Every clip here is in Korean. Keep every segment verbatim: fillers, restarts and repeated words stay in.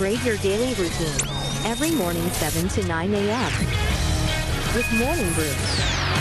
Upgrade your daily routine. Every morning seven to nine a.m. with Morning Groove.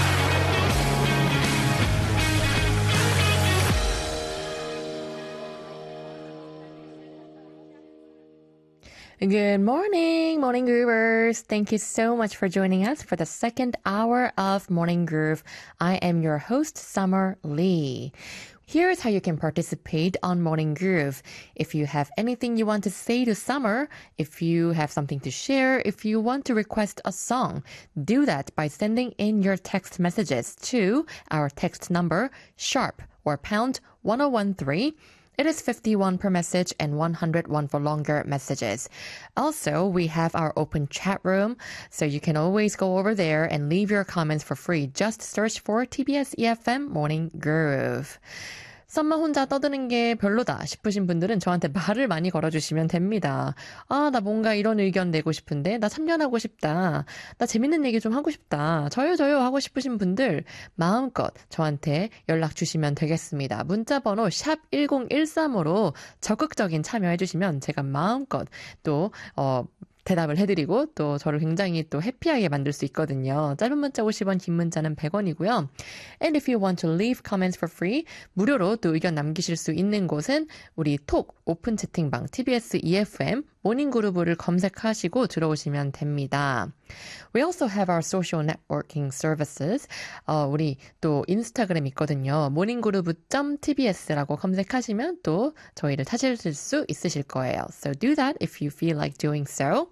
Good morning, Morning Groovers. Thank you so much for joining us for the second hour of Morning Groove. I am your host, Summer Lee. Here's how you can participate on Morning Groove. If you have anything you want to say to Summer, if you have something to share, if you want to request a song, do that by sending in your text messages to our text number, sharp or pound one oh one three. It is fifty-one per message and one hundred one for longer messages. Also, we have our open chat room, so you can always go over there and leave your comments for free. Just search for T B S E F M Morning Groove. 썸머 혼자 떠드는 게 별로다 싶으신 분들은 저한테 말을 많이 걸어주시면 됩니다. 아, 나 뭔가 이런 의견 내고 싶은데, 나 참견하고 싶다, 나 재밌는 얘기 좀 하고 싶다, 저요 저요 하고 싶으신 분들 마음껏 저한테 연락 주시면 되겠습니다. 문자번호 샵 일공일삼으로 적극적인 참여해 주시면 제가 마음껏 또 어, 대답을 해드리고 또 저를 굉장히 또 해피하게 만들 수 있거든요. 짧은 문자 오십 원, 긴 문자는 백 원이고요. And if you want to leave comments for free, 무료로 또 의견 남기실 수 있는 곳은 우리 톡 오픈 채팅방 티비에스 이에프엠 모닝그루브를 검색하시고 들어오시면 됩니다. We also have our social networking services. 어, 우리 또 인스타그램 있거든요. morninggroove.tbs라고 검색하시면 또 저희를 찾으실 수 있으실 거예요. So do that if you feel like doing so.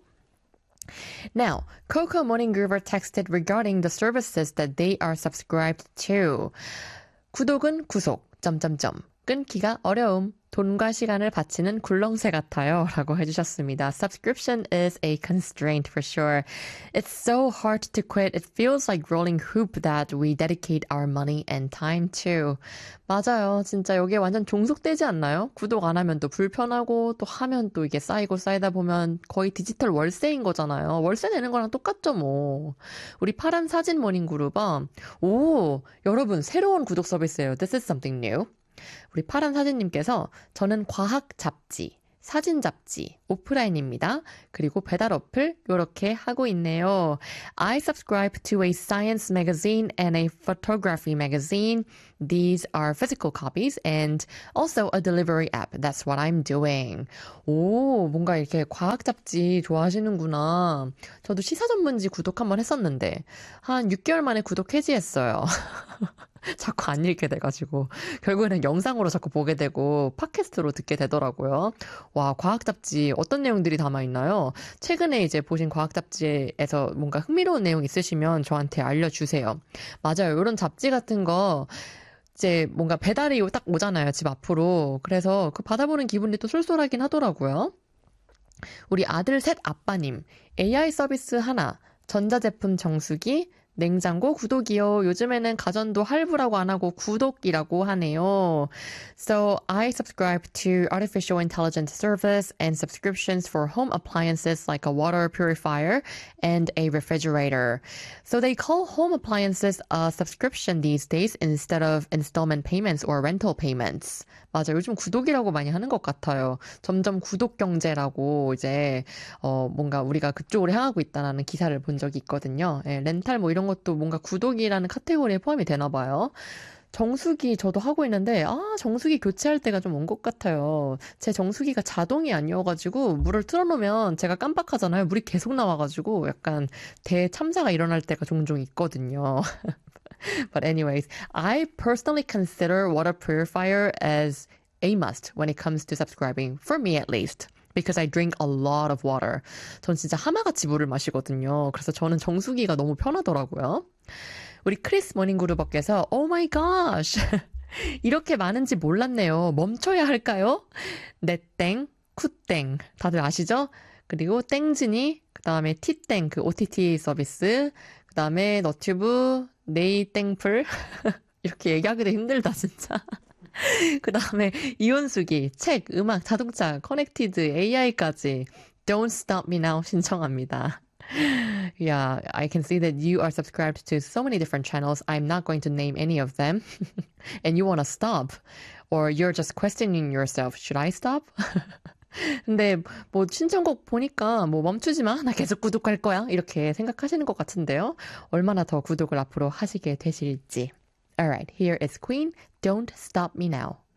Now, Coco Morning Groover texted regarding the services that they are subscribed to. 구독은 구속, 점점점. 끊기가 어려움. 돈과 시간을 바치는 굴렁쇠 같아요. 라고 해주셨습니다. Subscription is a constraint for sure. It's so hard to quit. It feels like rolling hoop that we dedicate our money and time to. 맞아요. 진짜 여기에 완전 종속되지 않나요? 구독 안 하면 또 불편하고 또 하면 또 이게 쌓이고 쌓이다 보면 거의 디지털 월세인 거잖아요. 월세 내는 거랑 똑같죠 뭐. 우리 파란 사진 모닝 그룹아. 오, 여러분 새로운 구독 서비스예요. This is something new. 우리 파란 사진님께서 저는 과학 잡지, 사진 잡지, 오프라인입니다. 그리고 배달 어플 요렇게 하고 있네요. I subscribe to a science magazine and a photography magazine. These are physical copies and also a delivery app. That's what I'm doing. 오, 뭔가 이렇게 과학 잡지 좋아하시는구나. 저도 시사 전문지 구독 한번 했었는데 한 육 개월 만에 구독 해지했어요. 자꾸 안 읽게 돼가지고 결국에는 영상으로 자꾸 보게 되고 팟캐스트로 듣게 되더라고요. 와, 과학 잡지 어떤 내용들이 담아있나요? 최근에 이제 보신 과학 잡지에서 뭔가 흥미로운 내용 있으시면 저한테 알려주세요. 맞아요. 이런 잡지 같은 거 이제 뭔가 배달이 딱 오잖아요. 집 앞으로. 그래서 그 받아보는 기분이 또 쏠쏠하긴 하더라고요. 우리 아들 셋 아빠님, 에이아이 서비스 하나, 전자제품 정수기, 냉장고 구독이요. 요즘에는 가전도 할부라고 안 하고 구독이라고 하네요. So I subscribe to artificial intelligence service and subscriptions for home appliances like a water purifier and a refrigerator. So they call home appliances a subscription these days instead of installment payments or rental payments. 맞아요. 요즘 구독이라고 많이 하는 것 같아요. 점점 구독 경제라고 이제 어 뭔가 우리가 그쪽으로 향하고 있다는 기사를 본 적이 있거든요. 예, 렌탈 뭐 이런 것도 뭔가 구독이라는 카테고리에 포함이 되나 봐요. 정수기 저도 하고 있는데 아 정수기 교체할 때가 좀 온 것 같아요. 제 정수기가 자동이 아니어가지고 물을 틀어놓으면 제가 깜빡하잖아요. 물이 계속 나와가지고 약간 대참사가 일어날 때가 종종 있거든요. But anyways, I personally consider water purifier as a must when it comes to subscribing, for me at least. Because I drink a lot of water. 전 진짜 하나같이 물을 마시거든요. 그래서 저는 정수기가 너무 편하더라고요. 우리 크리스 모닝그루버께서 Oh my gosh! 이렇게 많은지 몰랐네요. 멈춰야 할까요? 네땡, 쿠땡 다들 아시죠? 그리고 땡진이, 그 다음에 티땡, 그 오티티 서비스, 그 다음에 너튜브, 네이땡플 이렇게 얘기하기도 힘들다 진짜. 그 다음에 이온수기, 책, 음악, 자동차, 커넥티드, 에이아이까지 Don't Stop Me Now 신청합니다. Yeah, I can see that you are subscribed to so many different channels. I'm not going to name any of them. And you want to stop. Or you're just questioning yourself, should I stop? 근데 뭐 신청곡 보니까 뭐 멈추지 마. 나 계속 구독할 거야. 이렇게 생각하시는 것 같은데요. 얼마나 더 구독을 앞으로 하시게 되실지. Alright, here is Queen. Don't stop me now.